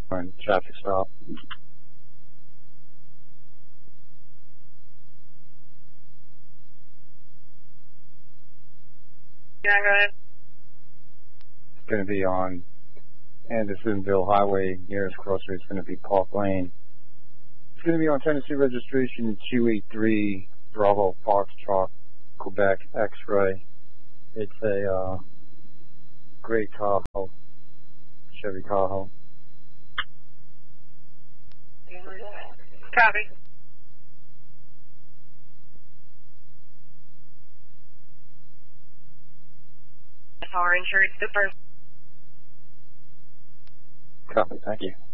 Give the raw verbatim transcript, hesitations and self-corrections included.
on traffic stop. Yeah, go ahead. It's going to be on Andersonville Highway. Nearest crosser is going to be Park Lane. It's going to be on Tennessee registration two eight three Bravo Foxtrot, Quebec X-Ray. It's a uh, gray Tahoe, Chevy Tahoe. Copy. Our insurance super. Copy, thank you.